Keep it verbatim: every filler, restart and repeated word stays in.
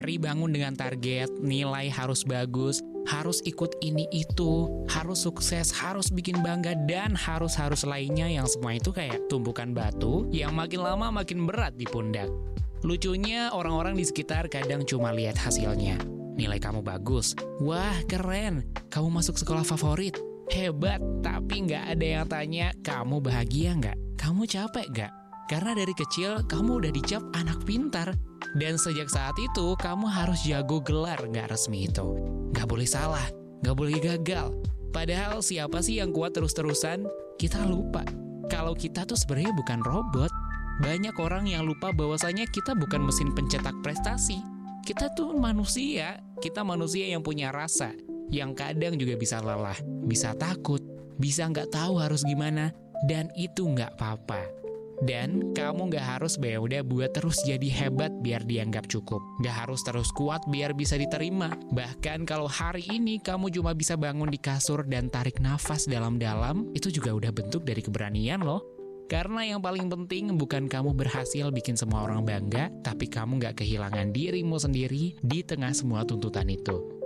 Hari bangun dengan target, nilai harus bagus, harus ikut ini itu, harus sukses, harus bikin bangga, dan harus-harus lainnya yang semua itu kayak tumpukan batu yang makin lama makin berat di pundak. Lucunya orang-orang di sekitar kadang cuma lihat hasilnya. Nilai kamu bagus, wah keren, kamu masuk sekolah favorit, hebat, tapi nggak ada yang tanya kamu bahagia nggak, kamu capek nggak? Karena dari kecil kamu udah dicap anak pintar. Dan sejak saat itu, kamu harus jago gelar nggak resmi itu. Nggak boleh salah, nggak boleh gagal. Padahal siapa sih yang kuat terus-terusan? Kita lupa. Kalau kita tuh sebenarnya bukan robot. Banyak orang yang lupa bahwasanya kita bukan mesin pencetak prestasi. Kita tuh manusia. Kita manusia yang punya rasa. Yang kadang juga bisa lelah, bisa takut, bisa nggak tahu harus gimana. Dan itu nggak apa-apa. Dan kamu gak harus ya udah buat terus jadi hebat biar dianggap cukup. Gak harus terus kuat biar bisa diterima. Bahkan kalau hari ini kamu cuma bisa bangun di kasur dan tarik nafas dalam-dalam, itu juga udah bentuk dari keberanian loh. Karena yang paling penting bukan kamu berhasil bikin semua orang bangga, tapi kamu gak kehilangan dirimu sendiri di tengah semua tuntutan itu.